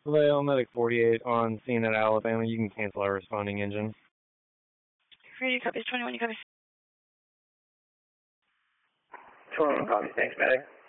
Well, Medic 48 on scene at Alabama. You can cancel our responding engine. Radio copies 21, you copy. 21 copies, thanks, Medic.